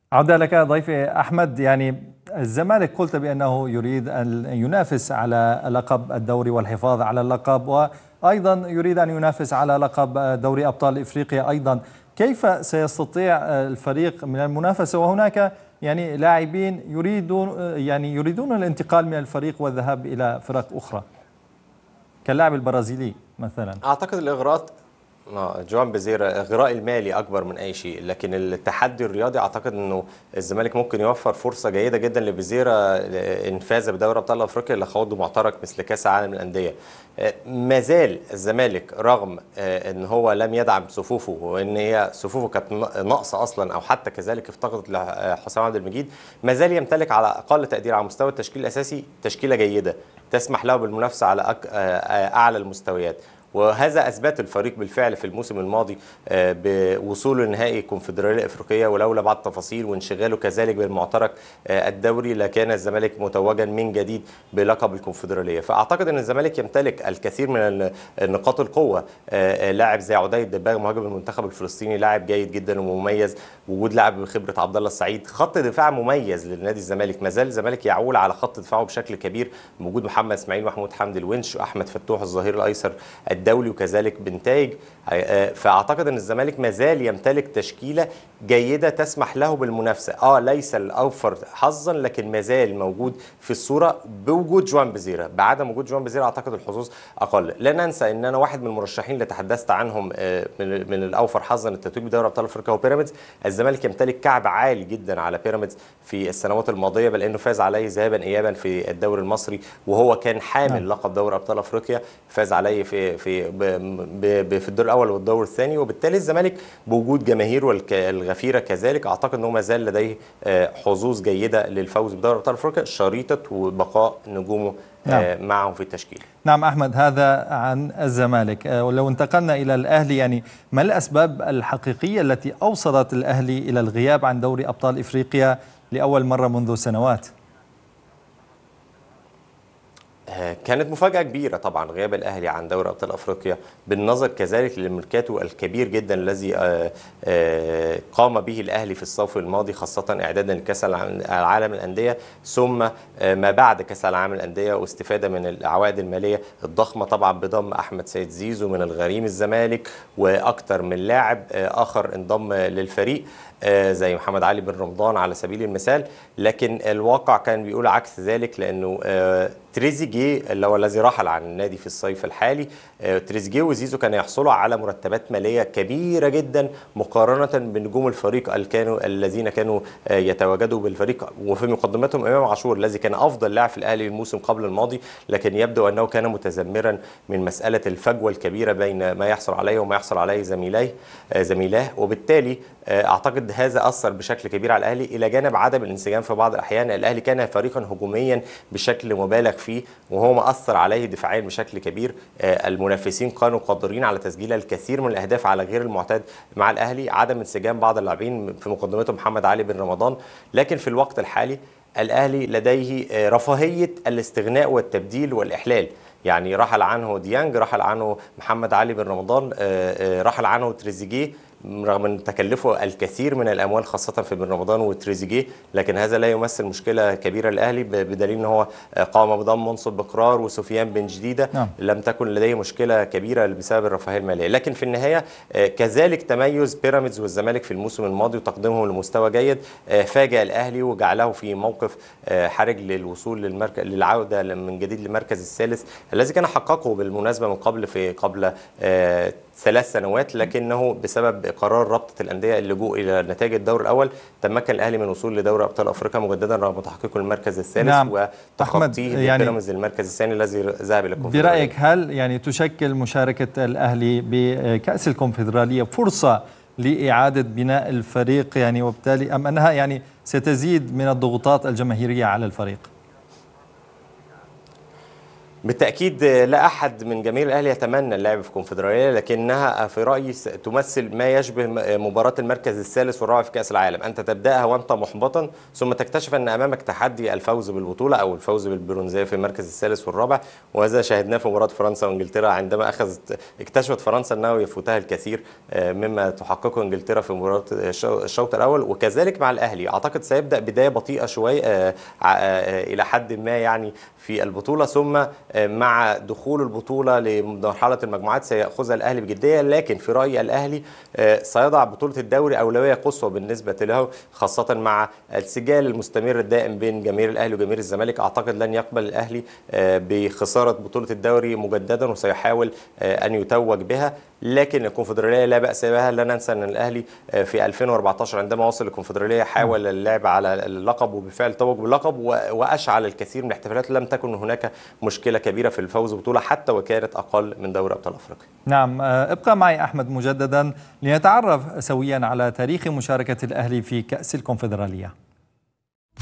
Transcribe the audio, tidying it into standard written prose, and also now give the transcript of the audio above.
عودة لك ضيفي أحمد. يعني الزمالك قلت بأنه يريد أن ينافس على لقب الدوري والحفاظ على اللقب، وأيضا يريد أن ينافس على لقب دوري أبطال إفريقيا أيضا. كيف سيستطيع الفريق من المنافسة وهناك يعني لاعبين يريدون الانتقال من الفريق والذهاب إلى فرق أخرى كاللاعب البرازيلي مثلا؟ اعتقد الاغراء جوان بيزيرا اغراء المالي اكبر من اي شيء، لكن التحدي الرياضي اعتقد انه الزمالك ممكن يوفر فرصه جيده جدا لبيزيرا ان فاز بدوري ابطال افريقيا اللي خوضه معترك مثل كاس العالم للانديه. ما زال الزمالك رغم ان هو لم يدعم صفوفه وان هي صفوفه كانت ناقصه اصلا او حتى كذلك افتقدت لحسام عبد المجيد، ما زال يمتلك على اقل تقدير على مستوى التشكيل الاساسي تشكيله جيده تسمح له بالمنافسه على اعلى المستويات. وهذا اثبت الفريق بالفعل في الموسم الماضي بوصوله لنهائي الكونفدراليه الافريقيه، ولولا بعض التفاصيل وانشغاله كذلك بالمعترك الدوري لكان الزمالك متوجا من جديد بلقب الكونفدراليه. فاعتقد ان الزمالك يمتلك الكثير من نقاط القوه. لاعب زي عدي الدباغ مهاجم المنتخب الفلسطيني لاعب جيد جدا ومميز، وجود لاعب بخبره عبد الله السعيد، خط دفاع مميز للنادي الزمالك. ما زال الزمالك يعول على خط دفاعه بشكل كبير بوجود محمد اسماعيل محمود حمدي الونش واحمد فتوح الظهير الايسر الدولي وكذلك بنتايج. فاعتقد ان الزمالك ما زال يمتلك تشكيله جيده تسمح له بالمنافسه، ليس الاوفر حظا لكن ما زال موجود في الصوره بوجود جوان بيزيرا. بعدم وجود جوان بيزيرا اعتقد الحظوظ اقل. لا ننسى ان انا واحد من المرشحين اللي تحدثت عنهم من الاوفر حظا للتتويج بدوري ابطال افريقيا هو بيراميدز. الزمالك يمتلك كعب عالي جدا على بيراميدز في السنوات الماضيه، بل انه فاز عليه ذهابا ايابا في الدوري المصري وهو كان حامل لقب دوري ابطال افريقيا، فاز عليه في الدور الاول والدور الثاني. وبالتالي الزمالك بوجود جماهيره الغفيره كذلك اعتقد انه ما زال لديه حظوظ جيده للفوز بدوري ابطال افريقيا شريطه وبقاء نجومه معه في التشكيل. نعم أحمد، هذا عن الزمالك. ولو انتقلنا إلى الأهلي، يعني ما الأسباب الحقيقية التي أوصلت الأهلي إلى الغياب عن دوري أبطال إفريقيا لأول مرة منذ سنوات؟ كانت مفاجأة كبيرة طبعا غياب الأهلي عن دوري أبطال أفريقيا، بالنظر كذلك للميركاتو الكبير جدا الذي قام به الأهلي في الصيف الماضي، خاصة إعدادا لكأس العالم للأندية ثم ما بعد كأس العالم للأندية، واستفادة من العوائد المالية الضخمة طبعا بضم أحمد سيد زيزو من الغريم الزمالك وأكثر من لاعب آخر انضم للفريق زي محمد علي بن رمضان على سبيل المثال. لكن الواقع كان بيقول عكس ذلك، لأنه تريزيجيه اللي هو الذي رحل عن النادي في الصيف الحالي، تريزيجيه وزيزو كانوا يحصلوا على مرتبات ماليه كبيره جدا مقارنه بنجوم الفريق الذين كانوا يتواجدوا بالفريق، وفي مقدمتهم امام عاشور الذي كان افضل لاعب في الاهلي الموسم قبل الماضي، لكن يبدو انه كان متذمرا من مساله الفجوه الكبيره بين ما يحصل عليه وما يحصل عليه زميلاه. وبالتالي اعتقد هذا اثر بشكل كبير على الاهلي، الى جانب عدم الانسجام في بعض الاحيان. الاهلي كان فريقا هجوميا بشكل مبالغ فيه وهو ما اثر عليه دفاعيا بشكل كبير. المنافسين كانوا قادرين على تسجيل الكثير من الاهداف على غير المعتاد مع الاهلي، عدم انسجام بعض اللاعبين في مقدمتهم محمد علي بن رمضان. لكن في الوقت الحالي الاهلي لديه رفاهيه الاستغناء والتبديل والاحلال، يعني رحل عنه ديانج، رحل عنه محمد علي بن رمضان، رحل عنه تريزيجيه رغم ان تكلفه الكثير من الاموال خاصه في بن رمضان وتريزيجيه، لكن هذا لا يمثل مشكله كبيره للاهلي بدليل ان هو قام بضم منصف بقرار وسفيان بن جديده. لم تكن لديه مشكله كبيره بسبب الرفاهيه الماليه. لكن في النهايه كذلك تميز بيراميدز والزمالك في الموسم الماضي وتقديمهم لمستوى جيد فاجأ الاهلي وجعله في موقف حرج للوصول للعوده من جديد للمركز الثالث الذي كان حققه بالمناسبه من قبل 3 سنوات، لكنه بسبب قرار رابطه الانديه اللجوء الى نتائج الدور الاول تمكن الاهلي من الوصول لدوري ابطال افريقيا مجددا رغم تحقيقه المركز الثالث وتخطيه لبيراميدز المركز الثاني الذي ذهب الى الكونفدراليه. برايك هل يعني تشكل مشاركه الاهلي بكاس الكونفدراليه فرصه لاعاده بناء الفريق يعني وبالتالي ام انها يعني ستزيد من الضغوطات الجماهيريه على الفريق؟ بالتأكيد لا أحد من جماهير الأهلي يتمنى اللعب في كونفدرالية، لكنها في رأيي تمثل ما يشبه مباراة المركز الثالث والرابع في كأس العالم. أنت تبدأها وأنت محبطا، ثم تكتشف أن أمامك تحدي الفوز بالبطولة أو الفوز بالبرونزية في المركز الثالث والرابع، وهذا شاهدناه في مباراة فرنسا وإنجلترا عندما اكتشفت فرنسا أنه يفوتها الكثير مما تحققه إنجلترا في مباراة الشوط الأول. وكذلك مع الأهلي، أعتقد سيبدأ بداية بطيئة شوية إلى حد ما يعني في البطولة، ثم مع دخول البطولة لمرحلة المجموعات سيأخذها الأهلي بجدية. لكن في رأيي الأهلي سيضع بطولة الدوري أولوية قصوى بالنسبة له، خاصة مع السجال المستمر الدائم بين جماهير الأهلي وجماهير الزمالك. أعتقد لن يقبل الأهلي بخسارة بطولة الدوري مجددا، وسيحاول أن يتوج بها. لكن الكونفدرالية لا بأس بها. لا ننسى أن الأهلي في 2014 عندما وصل الكونفدرالية حاول اللعب على اللقب، وبالفعل توج باللقب وأشعل الكثير من الاحتفالات. لم تكن هناك مشكلة كبيرة في الفوز ببطولة حتى وكانت أقل من دوري أبطال أفريقيا. نعم، ابقى معي أحمد مجددا لنتعرف سويا على تاريخ مشاركة الأهلي في كأس الكونفدرالية.